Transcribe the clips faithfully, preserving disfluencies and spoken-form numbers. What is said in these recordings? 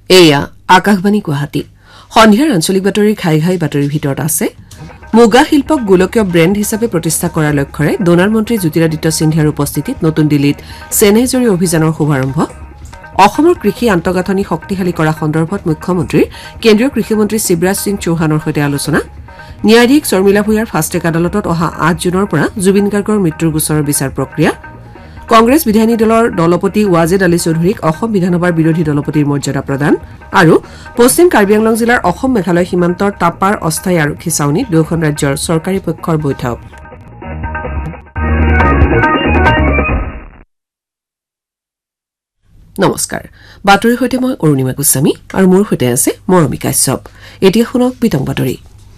এয়া আকাশবাণী গুৱাহাটী সন্ধিয়াৰ আঞ্চলিক বাতৰি ঘাই ঘাই বাতৰিৰ ভিতৰত আছে মুগা শিল্পক গোলকীয় ব্ৰেণ্ড হিচাপে প্ৰতিষ্ঠা কৰাৰ লক্ষ্যৰে ডোনাৰ মন্ত্ৰী জ্যোতিৰাদিত্য সিন্ধিয়াৰ উপস্থিতিত নতুন দিল্লীত চেনেজৰী অভিযানৰ শুভাৰম্ভ অসমৰ কৃষি আন্তঃগাঁথনি শক্তিশালী কৰা সন্দৰ্ভত মুখ্যমন্ত্ৰী কেন্দ্ৰীয় কৃষিমন্ত্ৰী শিৱৰাজ সিং চৌহানৰ সৈতে আলোচনা ন্যায়াধীশ শৰ্মিলা ভূঞাৰ ফাষ্টেক আদালতত অহা আঠ জুনৰ পৰা জুবিন গাৰ্গৰ মৃত্যুৰ গোচৰৰ বিচাৰ প্ৰক্ৰিয়া কংগ্ৰেছ বিধায়িনী দলৰ দলপতি ৱাজেদ আলী চৌধুৰীক অসম বিধানসভাৰ বিৰোধী দলপতিৰ মৰ্যাদা প্ৰদান আৰু পশ্চিম কাৰ্বি আংলং জিলাৰ অসম মেঘালয় সীমান্তৰ টাপাৰ অস্থায়ী আৰক্ষী ছাউনীত দুয়োখন ৰাজ্যৰ চৰকাৰী পক্ষৰ বৈঠক নমস্কাৰ বাতৰিৰ সৈতে মই অৰুণিমা গোস্বামী আৰু মোৰ সৈতে আছে মৰমী কাশ্যপ এতিয়া শুনক বিতং বাতৰি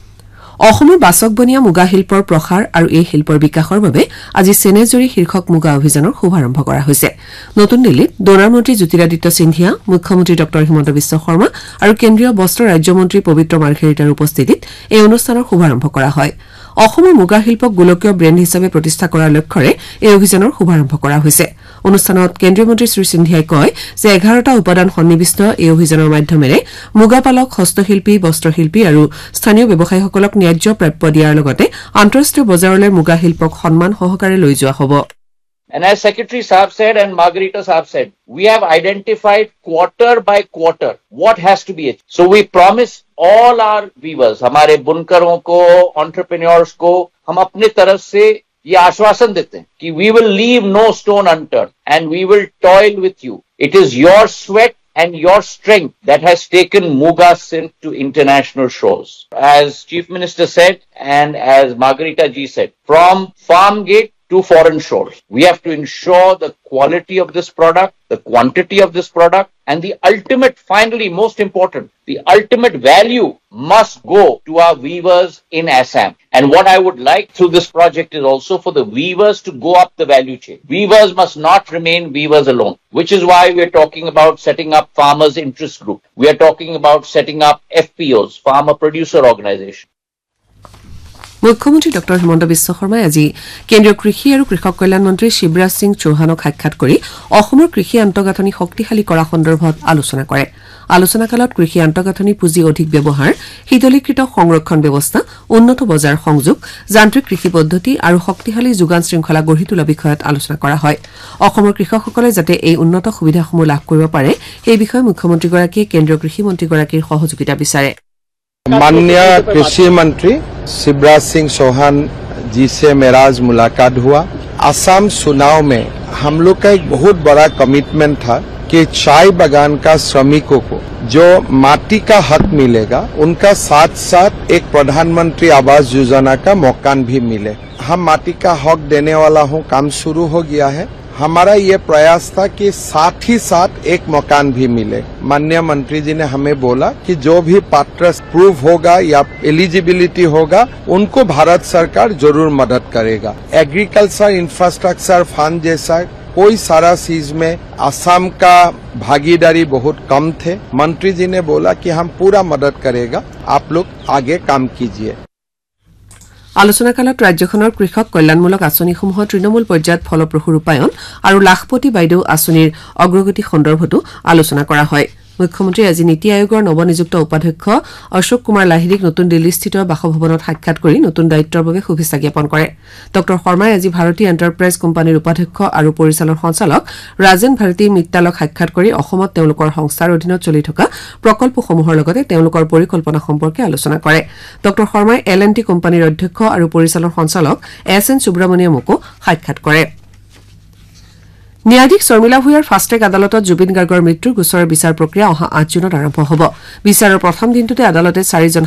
অসমৰ বাচক বনিয়া মুগা শিল্পৰ প্ৰসাৰ আৰু এই শিল্পৰ বিকাশৰ বাবে আজি চেনেজৰী শীৰ্ষক মুগা অভিযানৰ শুভাৰম্ভ কৰা হৈছে নতুন দিল্লীত ডোনাৰ মন্ত্ৰী জ্যোতিৰাদিত্য সিন্ধিয়া মুখ্যমন্ত্ৰী ডক্টৰ হিমন্ত বিশ্ব শৰ্মা আৰু কেন্দ্ৰীয় বস্ত্ৰ ৰাজ্যমন্ত্ৰী পবিত্ৰ মাৰ্ঘেৰিটাৰ উপস্থিতিত এই অনুষ্ঠানৰ শুভাৰম্ভ কৰা হয় অসমৰ মুগা শিল্পক গোলকীয় ব্ৰেণ্ড হিচাপে প্ৰতিষ্ঠা কৰাৰ লক্ষ্যৰে এই অভিযানৰ শুভাৰম্ভ কৰা হৈছে অনুষ্ঠানত কেন্দ্ৰীয় মন্ত্ৰী শ্ৰী সিন্ধিয়াই কয় যে এঘাৰটা উপাদান সন্নিবিষ্ট এই অভিযানৰ মাধ্যমেৰে মুগাপালক হস্তশিল্পী বস্ত্ৰশিল্পী আৰু স্থানীয় ব্যৱসায়ীসকলক ন্যায্য প্ৰাপ্য দিয়াৰ লগতে আন্তঃৰাষ্ট্ৰীয় বজাৰলৈ মুগা শিল্পক সন্মান সহকাৰে লৈ যোৱা হ'ব And as Secretary Saab said and Margarita Saab said, we have identified quarter by quarter what has to be achieved. So we promise all our weavers, हमारे बुनकरों को, entrepreneurs को, हम अपने तरफ से ये आश्वासन देते हैं कि we will leave no stone unturned and we will toil with you. It is your sweat and your strength that has taken Muga silk to international shores. As Chief Minister said and as Margarita ji said, from farm gate to foreign shores. We have to ensure the quality of this product, the quantity of this product, and the ultimate, finally, most important, the ultimate value must go to our weavers in Assam. And what I would like through this project is also for the weavers to go up the value chain. Weavers must not remain weavers alone, which is why we are talking about setting up farmers' interest group. We are talking about setting up F P Os, farmer producer organization. মুখ্যমন্ত্ৰী doctor Himanta Biswa শৰ্মাই আজি কেন্দ্ৰীয় কৃষি আৰু কৃষক কল্যাণ মন্ত্ৰী শিৱৰাজ সিং চৌহানক সাক্ষাৎ কৰি অসমৰ কৃষি আন্তঃগাঁথনি শক্তিশালী কৰা সন্দৰ্ভত আলোচনা কৰে আলোচনাকালত কৃষি আন্তঃগাঁথনি পুঁজি অধিক ব্যৱহাৰ শীতলীকৃত সংৰক্ষণ ব্যৱস্থা উন্নত বজাৰ সংযোগ যান্ত্ৰিক কৃষি পদ্ধতি আৰু শক্তিশালী যোগান শৃংখলা গঢ়ি তোলা বিষয়ত আলোচনা কৰা হয় অসমৰ কৃষকসকলে যাতে এই উন্নত সুবিধাসমূহ লাভ কৰিব পাৰে সেই বিষয়ে মুখ্যমন্ত্ৰীগৰাকীয়ে কেন্দ্ৰীয় কৃষি মন্ত্ৰীগৰাকীৰ সহযোগিতা বিচাৰে माननीय कृषि मंत्री शिवराज सिंह चौहान जी से मेरा आज मुलाकात हुआ असम चुनाव में हम लोग का एक बहुत बड़ा कमिटमेंट था कि चाय बागान का श्रमिकों को जो माटी का हक मिलेगा उनका साथ साथ एक प्रधानमंत्री आवास योजना का मकान भी मिले हम माटी का हक देने वाला हूँ काम शुरू हो गया है हमारा ये प्रयास था कि साथ ही साथ एक मकान भी मिले माननीय मंत्री जी ने हमें बोला कि जो भी पात्र प्रूव होगा या एलिजिबिलिटी होगा उनको भारत सरकार जरूर मदद करेगा एग्रीकल्चर इंफ्रास्ट्रक्चर फंड जैसा कोई सारा चीज में असम का भागीदारी बहुत कम थे मंत्री जी ने बोला कि हम पूरा मदद करेगा आप लोग आगे काम कीजिए আলোচনাকালত ৰাজ্যখনৰ কৃষক কল্যাণমূলক আঁচনিসমূহৰ তৃণমূল পৰ্যায়ত ফলপ্ৰসূ ৰূপায়ণ আৰু লাখপতি বাইদেউ আঁচনিৰ অগ্ৰগতি সন্দৰ্ভতো আলোচনা কৰা হয় মুখ্যমন্ত্ৰী আজি নীতি আয়োগৰ নৱনিযুক্ত উপাধ্যক্ষ অশোক কুমাৰ লাহিৰীক নতুন দিল্লীস্থিত বাসভৱনত সাক্ষাৎ কৰি নতুন দায়িত্বৰ বাবে শুভেচ্ছা জ্ঞাপন কৰে ডক্টৰ শৰ্মাই আজি ভাৰতীয় এণ্টাৰপ্ৰাইজ কোম্পানীৰ উপাধ্যক্ষ আৰু পৰিচালন সঞ্চালক ৰাজেন ভাৰতী মিত্তালক সাক্ষাৎ কৰি অসমত তেওঁলোকৰ সংস্থাৰ অধীনত চলি থকা প্ৰকল্পসমূহৰ লগতে তেওঁলোকৰ পৰিকল্পনা সম্পৰ্কে আলোচনা কৰে ডক্টৰ শৰ্মাই এল এণ্ড টি কোম্পানীৰ অধ্যক্ষ আৰু পৰিচালন সঞ্চালক এছ এন সুব্ৰমণিয়মকো সাক্ষাৎ কৰে ন্যায়াধীশ শৰ্মিলা ভূঞাৰ ফাষ্টেক আদালতত জুবিন গাৰ্গৰ মৃত্যুৰ গোচৰৰ বিচাৰ প্ৰক্ৰিয়া অহা আঠ জুনত আৰম্ভ হ'ব বিচাৰৰ প্ৰথম দিনটোতে আদালতে চাৰিজন